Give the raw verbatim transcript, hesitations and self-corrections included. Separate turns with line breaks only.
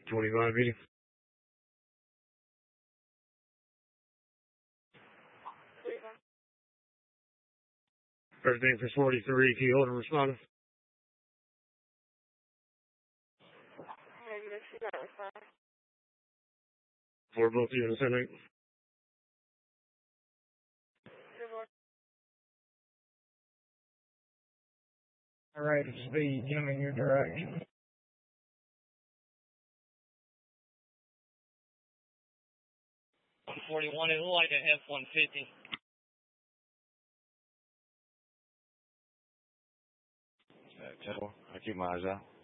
twenty-five meeting. Everything for forty-three, key holder responding. For both units, I think.
Alright, it's speed, jump in your direction.
one forty-one, it looked like an F one fifty.
I keep my eyes out.